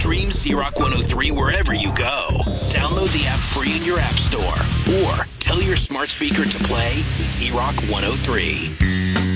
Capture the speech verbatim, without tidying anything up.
Stream Z-Rock one oh three wherever you go. Download the app free in your app store or tell your smart speaker to play Z-Rock one oh three.